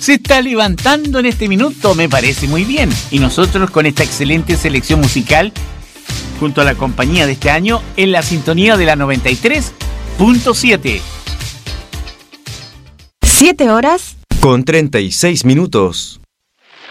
se está levantando en este minuto, me parece muy bien. Y nosotros con esta excelente selección musical, junto a la compañía de este año, en la sintonía de la 93.7. 7 horas con 36 minutos.